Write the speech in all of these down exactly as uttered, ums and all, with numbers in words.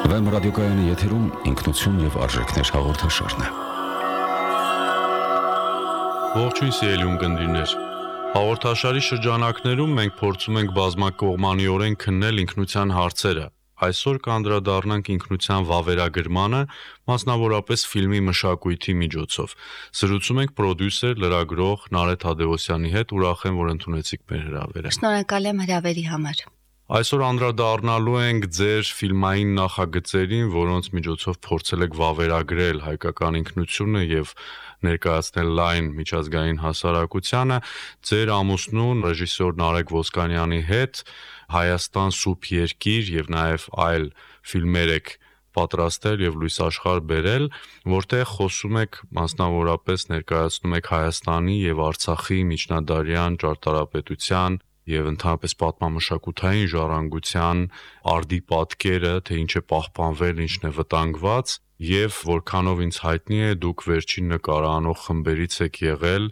Վեմ ռադիոկայանի եթերում ինքնություն և արժեքներ հաղորդաշարն է։ Ողջույն սիրելի ունկնդիրներ։ Հաղորդաշարի շրջանակներում մենք փորձում ենք բազմակողմանիորեն քննել ինքնության հարցերը։ Այսօր կանդրադառնանք ինքնության վավերագրմանը, մասնավորապես ֆիլմի մշակույթի միջոցով։ Զրուցում ենք պրոդյուսեր, լրագրող Նարէ Թադևոսյանի հետ, ուրախ եմ, որ ընդունեցիք մեր հրավերը։ Շնորհակալ եմ հրավերի համար։ Այսօր անդրադառնալու ենք ձեր ֆիլմային նախագծերին, որոնց միջոցով փորձել եք վավերագրել հայկական ինքնությունը եւ ներկայացնել լայն միջազգային հասարակությանը, ձեր ամուսնու ռեժիսոր Նարեկ Ոսկանյանի հետ Հայաստան սուրբ երկիր եւ նաեւ այլ ֆիլմեր եք պատրաստել եւ լույս աշխարհ բերել, որտեղ խոսում եք մասնավորապես ներկայացնում եք Հայաստանի եւ Արցախի միջնադարյան ճարտարապետության եւ ընդհանրապես պատմամշակութային ժառանգության արդի պատկերը, թե ինչ է պահպանվել, ինչն է վտանգված, եւ որքանով ինձ հայտնի է, դուք վերջին նկարանող խմբերից եք եղել,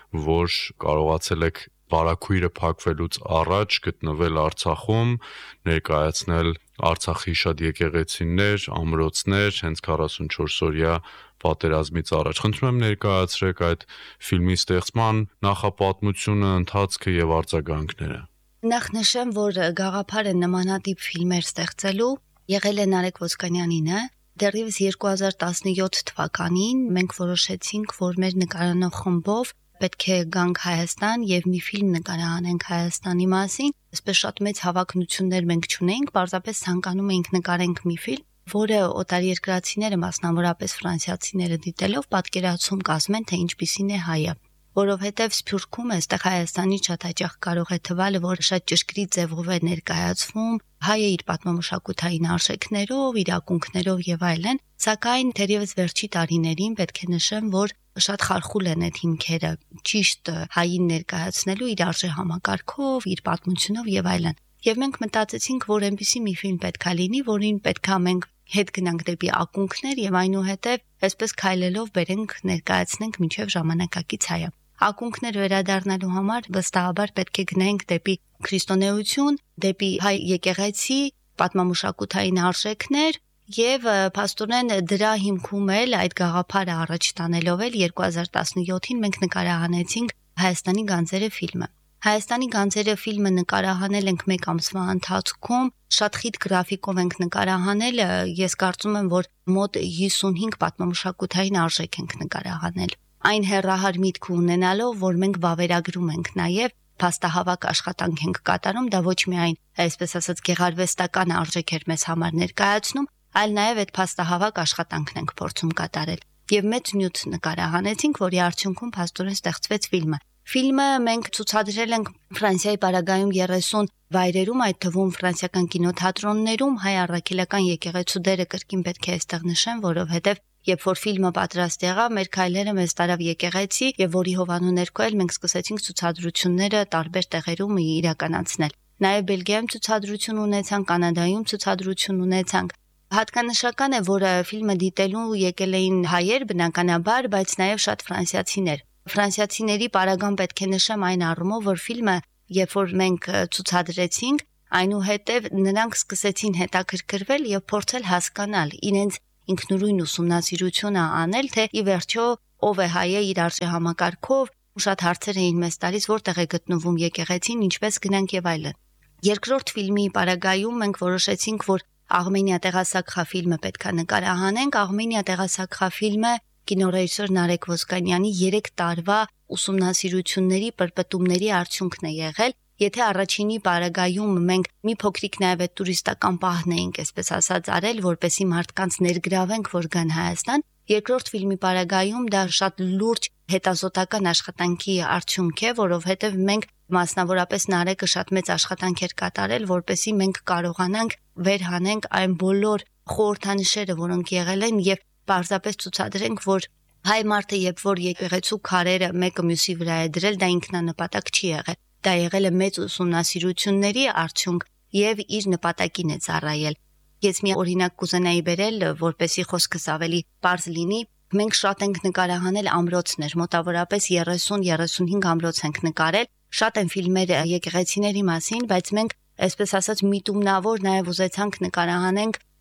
որ կարողացել եք բարաքույրը փակվելուց առաջ գտնվել Արցախում, ներկայացնել Արցախի շատ եկեղեցիներ, ամրոցներ, հենց քառասունչորսօրյա պատերազմից առաջ։ Խնդրում եմ ներկայացրեք այդ ֆիլմի ստեղծման նախապատմությունը, ընթացքը եւ արձագանքները։ Նախ նշեմ, որ գաղափարը նմանատիպ ֆիլմեր ստեղծելու եղել է Նարեկ Ոսկանյանինը։ Դեռևս երկու հազար տասնյոթ թվականին մենք որոշեցինք, որ մեր նկարանող խմբով պետք է գանք Հայաստան եւ մի ֆիլմ նկարահանենք Հայաստանի մասին։ Այսպես շատ մեծ հավակնություններ մենք չունենք, պարզապես ցանկանում էինք նկարենք մի ֆիլմ, որը օտարերկրացիները, մասնավորապես ֆրանսիացիները դիտելով պատկերացում կազմեն, թե ինչպիսին է հայը, որովհետև Սփյուռքում այստեղ Հայաստանի շատ հաճախ կարող է թվալ, որ շատ ճշգրիտ ձևով է ներկայացվում, հայը իր պատմամշակութային արժեքներով, իր ակունքներով եւ այլն, սակայն թերևս վերջի տարիներին պետք է նշեմ, որ շատ խարխուլ են այդ հիմքերը, ճիշտ հային ներկայացնելու իր արժե համակարգով, իր պատմությունով եւ այլն։ Եվ մենք մտածեցինք, որ այնպիսի մի ֆիլմ պետքա լինի, որին պետքա մենք հետ գնանք դեպի ակունքներ եւ այնուհետեւ այսպես քայլելով բերենք ներկայացնենք մինչեւ ժամանակակից հայը։ Ակունքներ վերադառնալու համար վստահաբար պետք է գնանք դեպի քրիստոնեություն, դեպի հայ եկեղեցի, պատմամշակութային արժեքներ եւ փաստորեն դրա հիմքում էլ այդ գաղափարը առաջ տանելով էլ երկու հազար տասնյոթին մենք նկարահանեցինք Հայաստանի գանձերը ֆիլմը։ Հայաստանի գանձերը ֆիլմը նկարահանել ենք մեկ ամսվա ընթացքում, շատ խիտ գրաֆիկով ենք նկարահանել, ես կարծում եմ, որ մոտ հիսունհինգ պատմամշակութային արժեք ենք նկարահանել։ Այն հեռահար միտք ունենալով, որ մենք վավերագրում ենք նաև փաստահավաք աշխատանք ենք կատարում, դա ոչ միայն, այսպես ասած, գեղարվեստական արժեք էր մեզ համար ներկայացնում, այլ նաև այդ փաստահավաք աշխատանքն ենք փորձում կատարել։ Եվ մեծ նյութ նկարահանեցինք, որի արդյունքում փաստորեն ստեղծվեց ֆիլմը։ Ֆիլմը մենք ցուցադրել ենք Ֆրանսիայի պարագայում երեսուն վայրերում, այդ թվում ֆրանսիական կինոթատրոններում, հայ առաքելական եկեղեցու դերը կրկին պետք է այստեղ նշեմ, որովհետև երբ որ ֆիլմը պատրաստ եղավ, մեր քայլերը մեզ տարավ եկեղեցի, եւ որի հովանու ներքո էլ մենք սկսեցինք ցուցադրությունները տարբեր տեղերում իրականացնել։ Նաեւ Բելգիայում ցուցադրություն ունեցանք, Կանադայում ցուցադրություն ունեցանք։ Հատկանշական է, որ ֆիլմը դիտելու եկել էին հայեր բնականաբար, բայց նաեւ շատ ֆրանսիացիներ։ Ֆրանսիացիների պարագան պետք է նշեմ այն առումով, որ ֆիլմը, երբ որ մենք ցուցադրեցինք, այնուհետև նրանք սկսեցին հետաքրքրվել եւ փորձել հասկանալ իրենց ինքնուրույն ուսումնասիրությունը անել, թե ի վերջո ով է հայը իր արժե համակարգով, շատ հարցեր էին մեզ տալիս, որտեղ է գտնվում եկեղեցին, ինչպես գնանք եւ այլն։ Երկրորդ ֆիլմի պարագայում մենք որոշեցինք, որ Աղմենիա տեղասակխա ֆիլմը պետքա նկարահանենք։ Աղմենիա տեղասակխա ֆիլմը կինոռեժիսոր Նարեկ Ոսկանյանի երեք տարվա ուսումնասիրությունների պրպտումների արդյունքն է եղել։ Եթե առաջինի պարագայում մենք մի փոքրիկ նաև այդ տուրիստական պահն էինք, այսպես ասած, արել, որպեսի մարդկանց ներգրավենք, որ գան Հայաստան, երկրորդ ֆիլմի պարագայում դա շատ լուրջ հետազոտական աշխատանքի արդյունք է, որովհետև մենք մասնավորապես Նարեկը շատ մեծ աշխատանք էր կատարել, որպեսի մենք կարողանանք վերհանենք այն բոլոր խորհրդանիշերը, որոնք եղել են եւ պարզապես ցուցադրենք, որ հայ մարդը երբ որ եկեղեցու քարերը մեկը մյուսի վրա է դրել, դա ինքնանպատակ չի եղել։ Դա եղել է մեծ ուսումնասիրությունների արդյունք եւ իր նպատակին է ծառայել։ Ես մի օրինակ կուզենայի բերել, որպեսի խոսքս ավելի པարզ լինի։ Մենք շատ ենք նկարահանել ամրոցներ, մոտավորապես երեսուն երեսունհինգ ամրոց ենք նկարել։ Շատ են ֆիլմեր եկեղեցիների մասին, բայց մենք, այսպես ասած, միտումնավոր նաև ուզեցանք նկարահանենք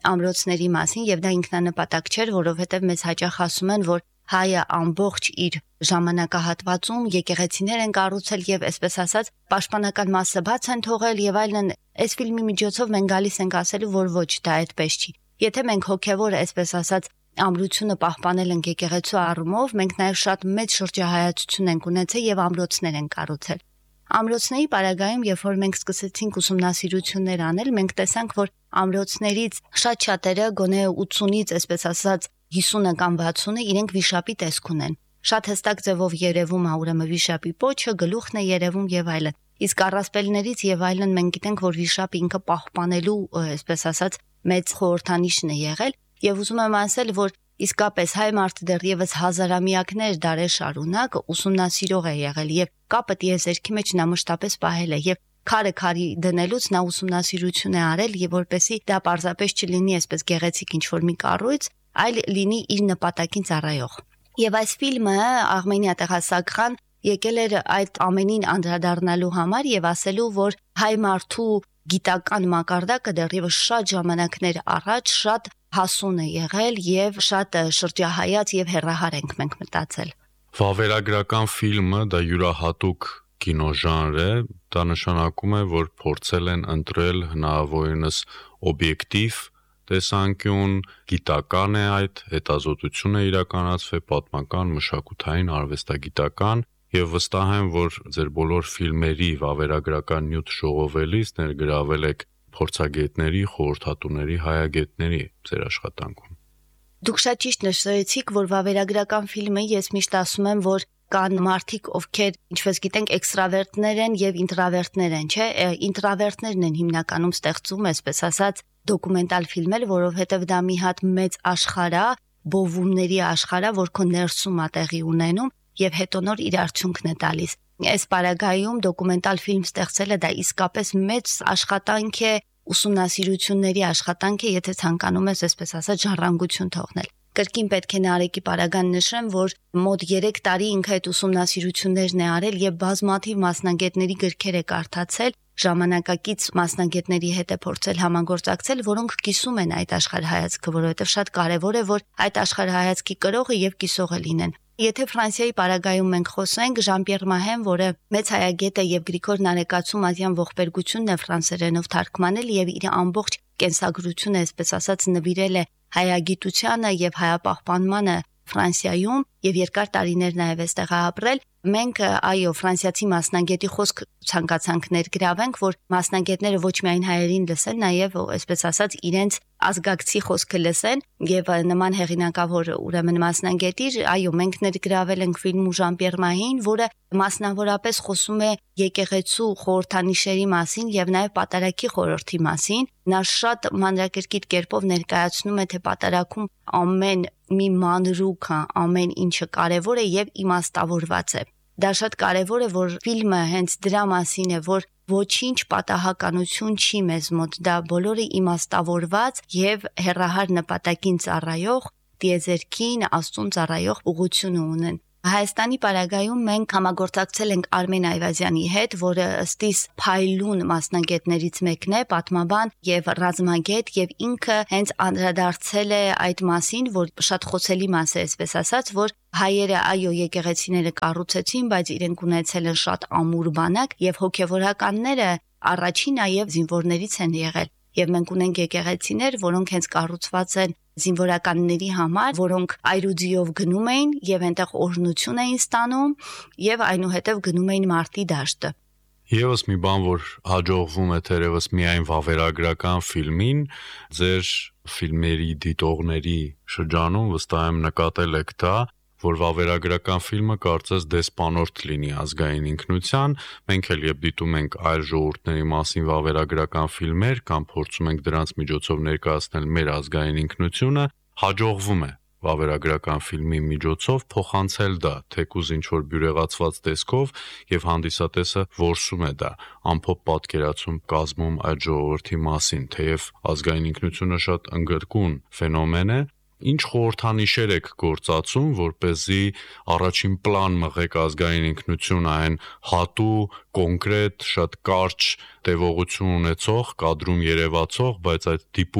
ամրոցների մասին եւ դա ինքնանպատակ չէր, որովհետեւ մեզ հաճախ ասում են, որ հայը ամբողջ իր ժամանակահատվածում եկեղեցիներ են կառուցել եւ այսպես ասած պաշտպանական մասը բաց են թողել եւ այլն։ Այս ֆիլմի միջոցով մենք գալիս ենք ասելու, որ ոչ, դա այդպես չի։ Եթե մենք հոգեվոր այսպես ասած ամրությունը պահպանել ենք եկեղեցու առումով, մենք նաեւ շատ մեծ շրջահայացություն ենք ունեցել եւ ամրոցներ են կառուցել։ Ամրոցների պարագայում, երբ որ մենք սկսեցինք ուսումնասիրություններ անել, մենք տեսանք, որ ամրոցներից շատ շատերը գոնե ութսունից, այսպես ասած, հիսունը կամ վաթսունը իրենք վիշապի տեսք ունեն։ Շատ հստակ ձևով երևում է ուրեմն վիշապի պոչը, գլուխն է երևում եւ այլն։ Իսկ առասպելներից եւ այլն մենք գիտենք, որ վիշապը ինքը պահպանելու, այսպես ասած, մեծ խորհրդանիշն է եղել եւ ուզում եմ ասել, որ իսկապես հայ մարդը դեռևս հազարամյակներ դարեր շարունակ ուսումնասիրող է եղել եւ կապը տիեզերքի մեջ նա մշտապես պահել է եւ քարը քարի դնելուց նա ուսումնասիրություն է արել եւ որպեսի դա պարզապես չլինի այսպես գեղեցիկ ինչ որ մի կառույց, այլ լինի իր նպատակին ծառայող։ Եվ այս ֆիլմը Արմենիա տեղասակրան եկել էր այդ ամենին անդրադառնալու համար եւ ասելու, որ հայ մարդու գիտական մակարդակը դեռևս շատ ժամանակներ առաջ շատ հասուն է եղել եւ շատ շրջահայաց եւ հեռահար ենք մենք մտածել։ Վավերագրական ֆիլմը դա յուրահատուկ կինոժանր է, դա նշանակում է, որ փորձել են ընտրել հնարավորինս օբյեկտիվ տեսանկյուն, գիտական է այդ, հետազոտություն է իրականացվել, պատմական, մշակութային, արվեստագիտական եւ վստահ եմ, որ ձեր բոլոր ֆիլմերի վավերագրական նյութ ժողովելիս ներգրավել եք փորձագետների, խորհրդատուների, հայագետների ձեր աշխատանքում։ Դուք շատ ճիշտ նշեցիք, որ վավերագրական ֆիլմը ես միշտ ասում եմ, որ կան մարդիկ, ովքեր, ինչպես գիտենք, էքստրավերտներ են եւ ինտրավերտներ են, չէ՞։ Ինտրավերտներն են հիմնականում ստեղծում, այսպես ասած, դոկումենտալ ֆիլմեր, որովհետեւ դա մի հատ մեծ աշխարհ է, բովումների աշխարհ է, որ քո ներսում է տեղի ունենում եւ հետո նոր իր արդյունքն է տալիս։ Այս պարագայում դոկումենտալ ֆիլմ ստեղծելը դա իսկապես մեծ աշխատանք է, ուսումնասիրությունների աշխատանք է, եթե ցանկանում ես այսպես ասած ժառանգություն թողնել։ Կրկին պետք է Նարեկի պարագան նշեմ, որ մոտ երեք տարի ինքը այդ ուսումնասիրություններն է արել եւ բազմաթիվ մասնագետների գրքեր է կարդացել, ժամանակակից մասնագետների հետ է փորձել համագործակցել, որոնք կիսում են այդ աշխարհայացքը, որովհետեւ շատ կարեւոր է, որ այդ աշխարհայացքի կրողը եւ կիսողը լինեն։ Եթե Ֆրանսիայի պարագայում մենք խոսենք, Ժան-Պիեր Մահեն, որը մեծ հայագետ է եւ Գրիգոր Նարեկացու Մազյան ողբերգությունն է ֆրանսերենով թարգմանել եւ իր ամբողջ կենսագրությունը, այսպես ասած, նվիրել է հայագիտությանը եւ հայապահպանմանը Ֆրանսիայում եւ երկար տարիներ նաեւ այստեղ ապրել, մենք այո ֆրանսիացի մասնագետի խոսք ցանկացանք ներգրավենք, որ մասնագետները ոչ միայն հայերին լսեն, նաեւ այսպես ասած իրենց ազգակցի խոսքը լսեն եւ նման հեղինակավոր ուրեմն մասնագետի, այո մենք ներգրավել ենք ֆիլմում Ժան-Պիեր Մահին, որը մասնավորապես խոսում է եկեղեցու խորհրդանիշերի մասին եւ նաեւ պատարագի խորհրդի մասին։ Նա շատ մանրակրկիտ կերպով ներկայացնում է, թե պատարագում ամեն մի մանրուքը, ամեն ինչը կարևոր է եւ իմաստավորված է։ Դա շատ կարևոր է, որ ֆիլմը հենց դրա մասին է, որ ոչինչ պատահականություն չի մեզ մոտ, դա բոլորը իմաստավորված եւ հեռահար նպատակին ծառայող, տիեզերքին, Աստծուն ծառայող ուղղություն ունեն։ Հայաստանի պարագայում մենք համագործակցել ենք Արմեն Այվազյանի հետ, որը ըստիս փայլուն մասնագետներից մեկն է, պատմաբան եւ ռազմագետ եւ ինքը հենց անդրադարձել է այդ մասին, որ շատ խոցելի մաս է, այսպես ասած, որ հայերը այո եկեղեցիները կառուցեցին, բայց իրենք ունեցել են շատ ամուր բանակ եւ հոգեվորականները առաջին նաեւ զինվորներից են եղել։ Եվ մենք ունենք եկեղեցիներ, որոնք հենց կառուցված են զինվորականների համար, որոնք այրուձիով գնում էին եւ այնտեղ օրհնություն էին ստանում եւ այնուհետեւ գնում էին մարտի դաշտը։ Եվս մի բան, որ հաջողվում է թերևս միայն վավերագրական ֆիլմին, ձեր ֆիլմերի դիտողների շրջանում վստահ եմ նկատել եք դա, որ վավերագրական ֆիլմը կարծես դեսպանորդ լինի ազգային ինքնության, մենք էլ երբ դիտում ենք այլ ժողովուրդների մասին վավերագրական ֆիլմեր կամ փորձում ենք դրանց միջոցով ներկայացնել մեր ազգային ինքնությունը, հաջողվում է վավերագրական ֆիլմի միջոցով փոխանցել դա, թեկուզ ինչ-որ բյուրեղացված տեսքով եւ հանդիսատեսը որսում է դա, ամփոփ պատկերացում կազմում այդ ժողովրդի մասին, թեև ազգային ինքնությունը շատ ընդգրկուն ֆենոմեն է, ինչ խորհրդանիշեր եք գործածում, որպեսզի առաջին պլան մղեք ազգային ինքնությունը այն հատու, կոնկրետ, շատ կարճ տևողություն ունեցող, կադրում երևացող, բայց այդ դիպուկ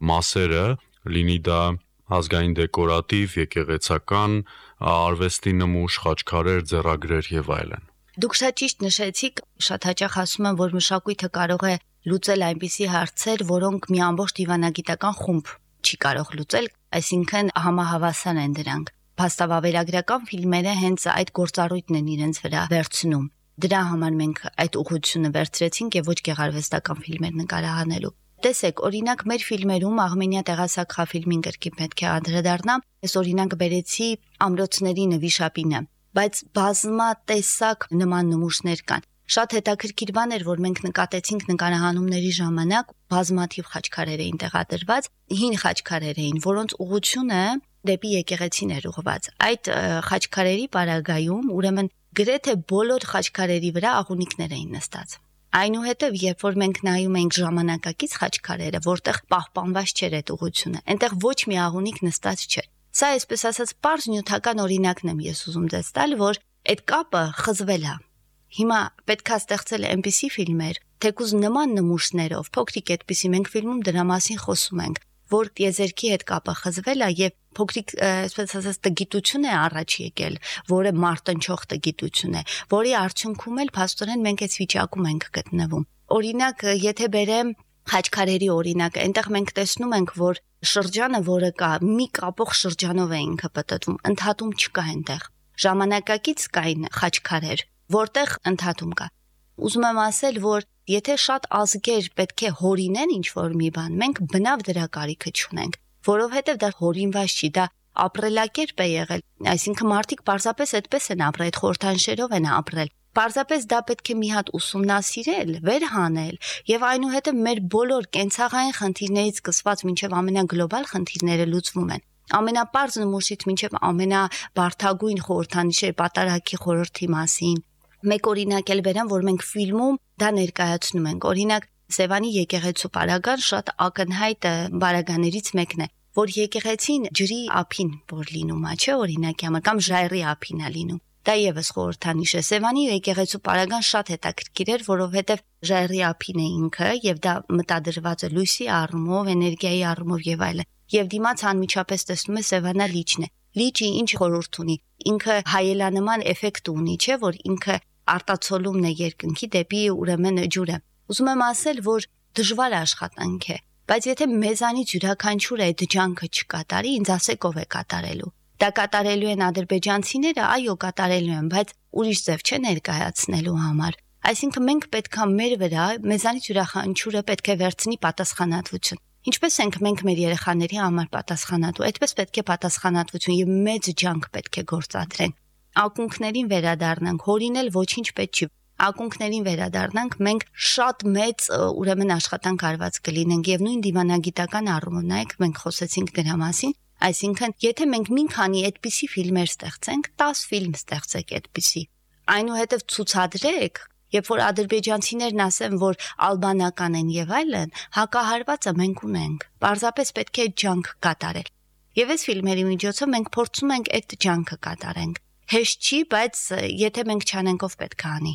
մասերը, լինի դա ազգային դեկորատիվ, եկեղեցական, արվեստի նմուշ, խաչքարեր, ձեռագրեր եւ այլն։ Դուք շատ ճիշտ նշեցիք, շատ հաճախ ասում են, որ մշակույթը կարող է լուծել այնպիսի հարցեր, որոնք մի ամբողջ դիվանագիտական խումբ չի կարող լուծել, այսինքն համահավասար են դրանք։ Փաստավավերագրական ֆիլմերը հենց այդ գործառույթն են իրենց վրա վերցնում։ Դրա համար մենք այդ ուղղությունը վերցրեցինք եւ ոչ գեղարվեստական ֆիլմեր նկարահանելու։ Տեսեք, օրինակ մեր ֆիլմերում Արմենիա տեղասակղաֆիլմին կրկին պետք է անդրադառնամ, ես օրինակ բերեցի ամրոցների նվիշապինը, բայց բազմատեսակ նման նմուշներ կան։ Շատ հետաքրքիր բան էր, որ մենք նկատեցինք նկարահանումների ժամանակ բազմաթիվ խաչքարեր էին տեղադրված, հին խաչքարեր էին, որոնց ուղղությունը դեպի եկեղեցին էր ուղղված։ Այդ խաչքարերի պարագայում, ուրեմն գրեթե բոլոր խաչքարերի վրա աղունիկներ էին նստած։ Այնուհետև, երբ որ մենք նայում էինք ժամանակակից խաչքարերը, որտեղ պահպանված չէր այդ ուղղությունը, այնտեղ ոչ մի աղունիկ նստած չէր։ Սա այսպես ասած պարզ նյութական օրինակն եմ ես ուզում դες տալ, որ այդ կապը խզվել է։ Հիմա պետքա ստեղծել այնպիսի ֆիլմեր, թեկուզ նման նմուշներով, փոքրիկ այդպիսի մենք ֆիլմում դրա մասին խոսում ենք, որ տիեզերքի հետ կապը խզվել է եւ փոքրիկ, այսպես ասած, տգիտություն է առաջ եկել, որը մարտնչող տգիտություն է, որի արդյունքում էլ փաստորեն մենք այս վիճակում ենք գտնվում։ Օրինակ, եթե բերեմ խաչքարերի օրինակ, այնտեղ մենք տեսնում ենք, որ շրջանը, որը կա, մի կապող շրջանով է ինքը պատտվում, ընդհատում չկա այնտեղ։ Ժամանակակից կային խաչքարեր, որտեղ ընդհատում կա։ Ուզում եմ ասել, որ եթե շատ ազգեր պետք է հորինեն ինչ-որ մի բան, մենք բնավ դրա կարիքը չունենք, որովհետև դա հորինված չի, դա ապրելակերպ է եղել, այսինքն մարդիկ պարզապես այդպես են ապրել, այդ խորհրդանշերով են ապրել։ Պարզապես դա պետք է մի հատ ուսումնասիրել, վերհանել եւ այնուհետեւ մեր բոլոր կենցաղային խնդիրներից սկսված մինչեւ ամենագլոբալ խնդիրները լուծվում են։ Ամենապարզ նմուշից մինչեւ ամենաբարդագույն խորհրդանիշեր պատարագի խորհրդի մասին։ Մեկ օրինակ էլ բերեմ, որ մենք ֆիլմում դա ներկայացնում ենք։ Օրինակ Սևանի եկեղեցու պարագան շատ ակնհայտ բարագաներից մեկն է, որ եկեղեցին ջրի ափին որ լինում է, չէ՞, օրինակի համար կամ ժայռի ափին է լինում։ Դա եւս խորհրդանիշ է։ Սևանի եկեղեցու պարագան շատ հետաքրքիր էր, որովհետեւ ժայռի ափին է ինքը եւ դա մտադրված է լույսի առումով, էներգիայի առումով եւ այլն։ Եվ դիմաց անմիջապես տեսնում է Սևանա լիճն է։ Լիճի ինչ խորհուրդ ունի։ Ինքը հայելանման էֆեկտ ունի, չէ՞, որ ինքը արտացոլումն է երկնքի դեպի ուրեմն ջուրը։ Ուզում եմ ասել, որ դժվար աշխատանք է, բայց եթե մեզանից յուրաքանչյուրը այդ ջանքը չկատարի, ինձ ասեք ով է կատարելու։ Դա կատարելու են ադրբեջանցիները, այո, կատարելու են, բայց ուրիշ ձև չէ ներկայացնելու համար։ Այսինքն մենք պետքա մեր վրա մեզանից յուրաքանչյուրը պետք է վերցնի պատասխանատվություն։ Ինչպես ենք մենք մեր երեխաների համար պատասխանատու, այդպես պետք է պատասխանատվություն եւ մեծ ջանք պետք է գործադրենք։ Ակունքներին վերադառնանք, հորինել ոչինչ պետք չի։ Ակունքներին վերադառնանք, մենք շատ մեծ ուրեմն աշխատանք արված կլինենք եւ նույն դիվանագիտական առումով նայեք, մենք խոսեցինք դրա մասին, այսինքն եթե մենք մի քանի այդպիսի ֆիլմեր ստեղծենք, դես ֆիլմ ստեղծեք այդպիսի, այնուհետեւ ցուցադրեք, երբ որ ադրբեջանցիներն ասեն, որ ալբանական են եւ այլն, հակահարվածը մենք ունենք։ Պարզապես պետք է ջանք կատարել։ Եվ այս ֆիլմերի միջոցով մենք փորձում ենք այդ ջանքը կատարենք։ Հեշտ չի, բայց եթե մենք չանենք, ով պետք է անի։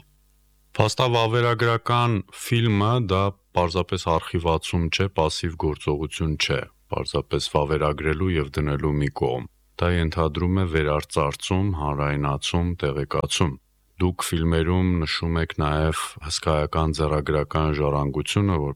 Փաստավավերագրական ֆիլմը դա պարզապես արխիվացում չէ, пассив գործողություն չէ, պարզապես վավերագրելու եւ դնելու մի կողմ։ Դա ենթադրում է վերարծարծում, հանրայնացում, տեղեկացում։ Դուք ֆիլմերում նշում եք նաև հսկայական ձեռագրական ժառանգությունը, որ